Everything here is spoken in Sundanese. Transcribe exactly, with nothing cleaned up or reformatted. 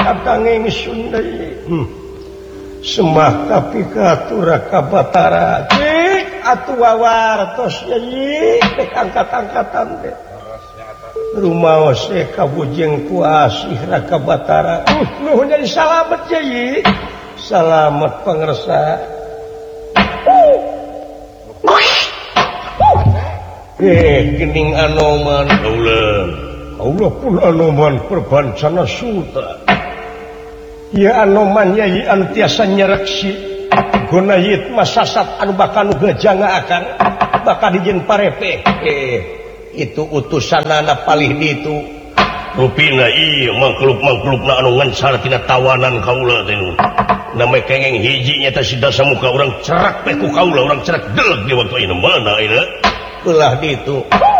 hatanging Sunda hmm. Semah tapi katura ka Batara cik atuh wawartos yai tek angkat-angkatan teh rumaos teh kabujeng ku asih Raka Batara uh nuhun jadi salamet yai salamet pangersa eh gening Anoman kaulah Allah pun Anoman perbancana Sultan ya Anoman yai anu tiasa nyereksi gonayit masasat anu bakal gajanga akan bakal dijin parepe eh itu utusanana palih ditu rupina iya makhluk-makhlukna anu ngancar tina tawanan kaula teh nama kengeng hiji nya teh sidasa muka urang cerak pe ku kaula urang cerak deleg di waktu ieu mana ieu ulah ditu